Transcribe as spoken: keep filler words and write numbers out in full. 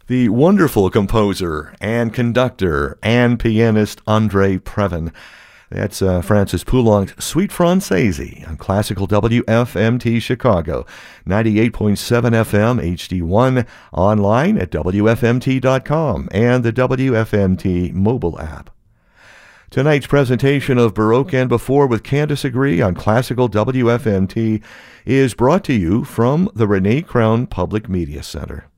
the wonderful composer and conductor and pianist Andre Previn. That's uh, Francis Poulenc's Suite Francese on Classical W F M T Chicago, ninety-eight point seven F M H D one, online at W F M T dot com and the W F M T mobile app. Tonight's presentation of Baroque and Before with Candice Agree on Classical W F M T is brought to you from the Renee Crown Public Media Center.